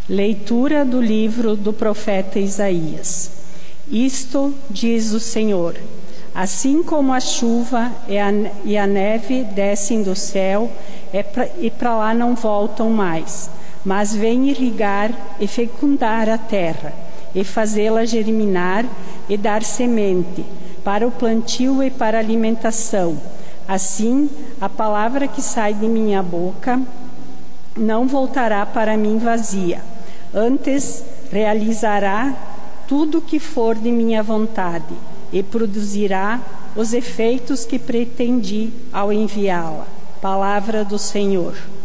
Leitura do livro do profeta Isaías. Isto diz o Senhor: assim como a chuva e a neve descem do céu e para lá não voltam mais, mas vêm irrigar e fecundar a terra, e fazê-la germinar e dar semente, para o plantio e para a alimentação. Assim, a palavra que sai de minha boca não voltará para mim vazia, antes realizará tudo o que for de minha vontade e produzirá os efeitos que pretendi ao enviá-la. Palavra do Senhor.